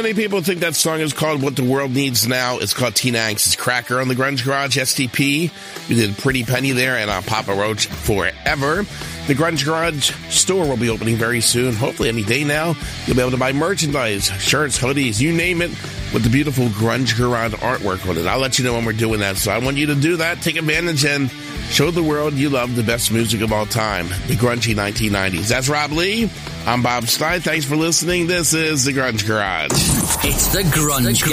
many people think that song is called What the World Needs Now. It's called Teen Angst's Cracker on the Grunge Garage, STP. We did Pretty Penny there and Papa Roach Forever. The Grunge Garage store will be opening very soon, hopefully any day now. You'll be able to buy merchandise, shirts, hoodies, you name it, with the beautiful Grunge Garage artwork on it. I'll let you know when we're doing that, so I want you to do that. Take advantage and show the world you love the best music of all time, the grungy 1990s. That's Rob Lee. I'm Bob Stein. Thanks for listening. This is the Grunge Garage. It's the Grunge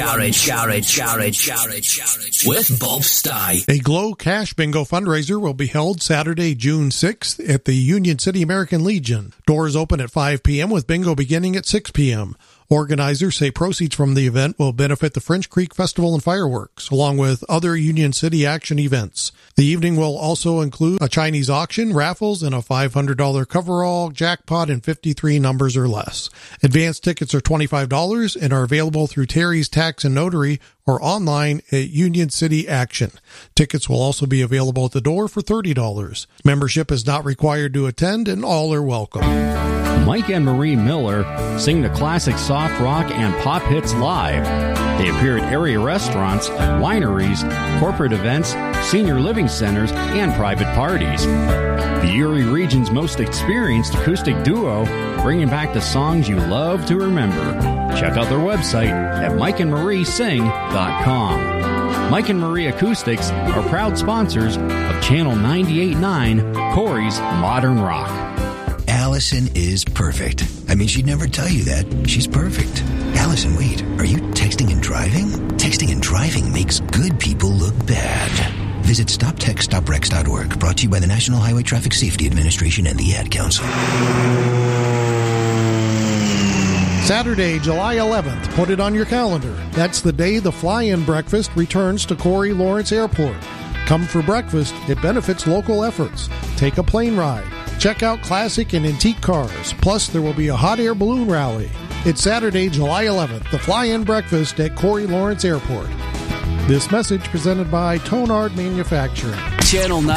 Garage with Bob Stein. A Glow Cash Bingo fundraiser will be held Saturday, June 6th at the Union City American Legion. Doors open at 5 p.m. with bingo beginning at 6 p.m. Organizers say proceeds from the event will benefit the French Creek Festival and Fireworks, along with other Union City action events. The evening will also include a Chinese auction, raffles, and a $500 coverall, jackpot, and 53 numbers or less. Advance tickets are $25 and are available through Terry's Tax and Notary or online at Union City Action. Tickets will also be available at the door for $30. Membership is not required to attend, and all are welcome. Mike and Marie Miller sing the classic soft rock and pop hits live. They appear at area restaurants, wineries, corporate events, senior living centers, and private parties. The Erie region's most experienced acoustic duo, bringing back the songs you love to remember. Check out their website at mikeandmariesing.com. Mike and Marie Acoustics are proud sponsors of Channel 98.9, Corey's Modern Rock. Allison is perfect. I mean, she'd never tell you that. She's perfect. Allison, wait, are you texting and driving? Texting and driving makes good people look bad. Visit StopTextStopWrecks.org, brought to you by the National Highway Traffic Safety Administration and the Ad Council. Saturday, July 11th. Put it on your calendar. That's the day the fly-in breakfast returns to Corey Lawrence Airport. Come for breakfast. It benefits local efforts. Take a plane ride. Check out classic and antique cars. Plus, there will be a hot air balloon rally. It's Saturday, July 11th, the fly-in breakfast at Corey Lawrence Airport. This message presented by Tonard Manufacturing. Channel 9.